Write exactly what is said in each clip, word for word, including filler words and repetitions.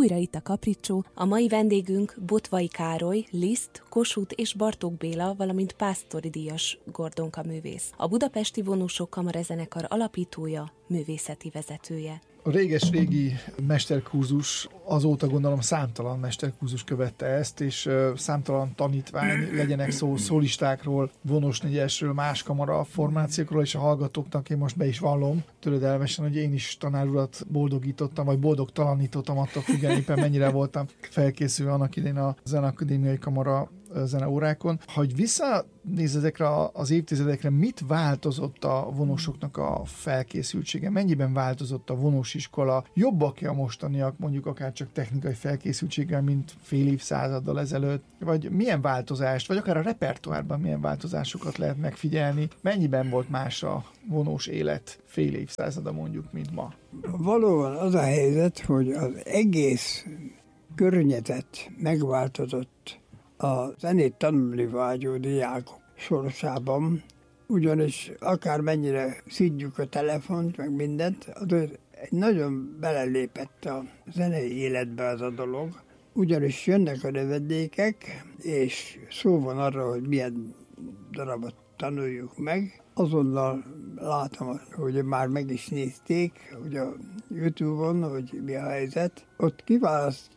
Újra itt a Kapricsó, a mai vendégünk Bottvai Károly, Liszt, Kossuth és Bartók Béla, valamint Pásztori díjas Gordonka művész. A Budapesti Vonósok Kamarazenekar alapítója, művészeti vezetője. A réges-régi mesterkurzus, azóta gondolom számtalan mesterkurzus követte ezt, és számtalan tanítvány, legyenek szó szólistákról, vonós négyesről, más kamara formációkról, és a hallgatóknak én most be is vallom töredelmesen, hogy én is tanárulat boldogítottam, vagy boldogtalanítottam, attól függően éppen mennyire voltam felkészülve annak idén a Zeneakadémiai Kamara zeneórákon. Hogy visszanéz ezekre az évtizedekre, mit változott a vonósoknak a felkészültsége? Mennyiben változott a vonósiskola? Jobbak-e a mostaniak, mondjuk akár csak technikai felkészültséggel, mint fél évszázaddal ezelőtt? Vagy milyen változást, vagy akár a repertoárban milyen változásokat lehet megfigyelni? Mennyiben volt más a vonós élet fél évszázada mondjuk, mint ma? Valóban az a helyzet, hogy az egész környezet megváltozott a zenét tanulni vágyó diákok sorsában, ugyanis akármennyire szidjuk a telefont, meg mindent, azért egy nagyon belelépett a zenei életbe az a dolog, ugyanis jönnek a növendékek, és szó van arra, hogy milyen darabot tanuljuk meg. Azonnal látom, hogy már meg is nézték, hogy a YouTube-on, hogy mi a helyzet. Ott kiválaszt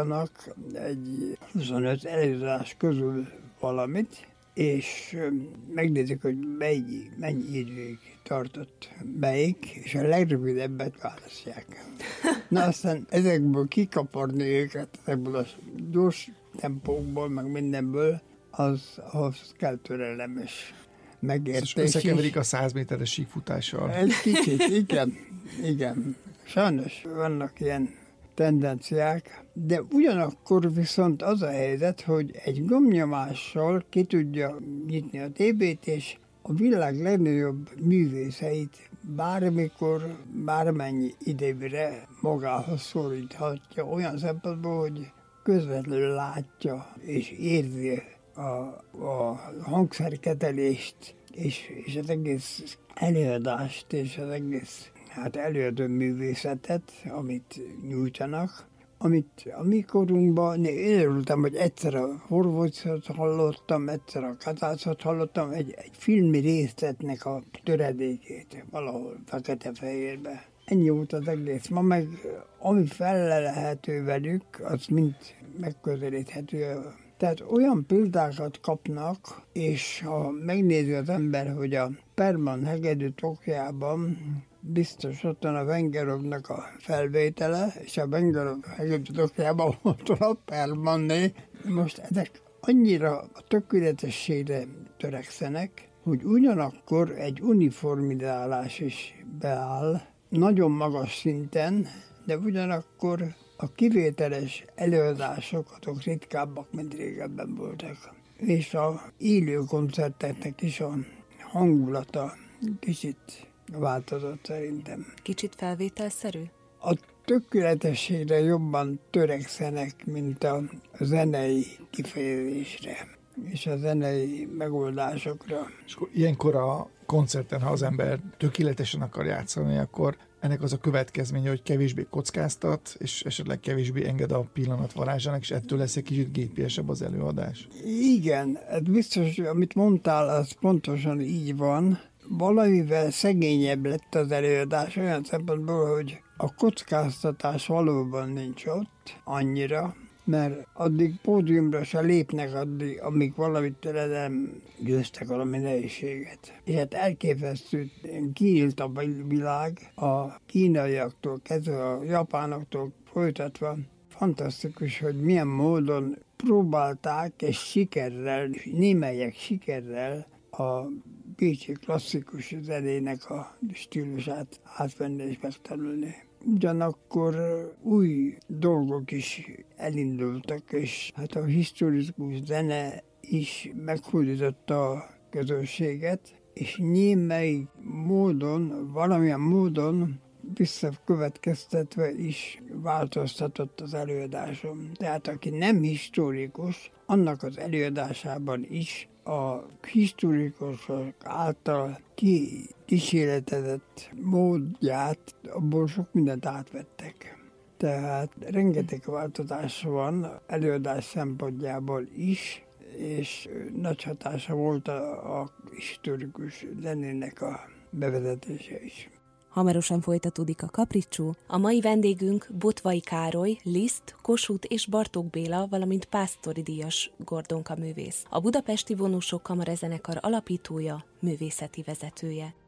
egy huszonöt előadás közül valamit, és megnézik, hogy mennyi, mennyi időig tartott melyik, és a legrövidebbet választják. Na aztán ezekből kikaparni őket, ezekből a gyors tempókból, meg mindenből, az, ahhoz kell türelem és megértés. És összekeverik a száz méteres síkfutással. Egy kicsit, igen, igen. Sajnos vannak ilyen tendenciák, de ugyanakkor viszont az a helyzet, hogy egy gombnyomással ki tudja nyitni a té vét, és a világ legnagyobb művészeit bármikor, bármennyi időre magához szoríthatja, olyan szempontból, hogy közvetlenül látja és érzi a, a hangszerketelést, és, és az egész előadást, és az egész hát előadó művészetet, amit nyújtanak, amit a mi korunkban, én örültem, hogy egyszer a Horvocot hallottam, egyszer a Katácot hallottam, egy, egy filmi részletnek a töredékét valahol fekete-fehérbe. Ennyi volt az egész. Ma meg, ami felelhető velük, az mind megközelíthető. Tehát olyan példákat kapnak, és ha megnézi az ember, hogy a Perman hegedű Tokjában biztos ott van a Wengerovnak a felvétele, és a Wengerov hegedű Tokjában ott van a Permanné. Most ezek annyira a tökéletességre törekszenek, hogy ugyanakkor egy uniformizálás is beáll, nagyon magas szinten, de ugyanakkor a kivételes előadások azok ritkábbak, mint régebben voltak. És a élő koncerteknek is a hangulata kicsit változott szerintem. Kicsit felvételszerű? A tökéletességre jobban törekszenek, mint a zenei kifejezésre és a zenei megoldásokra. És akkor ilyenkor a koncerten, ha az ember tökéletesen akar játszani, akkor ennek az a következménye, hogy kevésbé kockáztat, és esetleg kevésbé enged a pillanat varázsának, és ettől lesz egy kicsit gépiesebb az előadás. Igen, ez biztos, amit mondtál, az pontosan így van. Valamivel szegényebb lett az előadás olyan szempontból, hogy a kockáztatás valóban nincs ott annyira, mert addig pódiumra se lépnek addig, amíg valamit nem győztek valami nehézséget. És hát elképesztő, kinyílt a világ a kínaiaktól kezdve a japánoktól folytatva. Fantasztikus, hogy milyen módon próbálták, és sikerrel, némelyek sikerrel a bécsi klasszikus zenének a stílusát átvenni és megtanulni. Ugyanakkor új dolgok is elindultak, és hát a historikus zene is meghódította a közönséget, és némelyik módon, valamilyen módon visszakövetkeztetve is változtatott az előadásom. Tehát aki nem historikus, annak az előadásában is a historikusok által kísérletezett módját, abból sok mindent átvettek. Tehát rengeteg változás van előadás szempontjából is, és nagy hatása volt a, a historikus zenének a bevezetése is. Hamarosan folytatódik a kapricsó. A mai vendégünk Botway Károly, Liszt, Kossuth és Bartók Béla, valamint Pásztori díjas Gordonka művész. A Budapesti Vonósok Kamarazenekar alapítója, művészeti vezetője.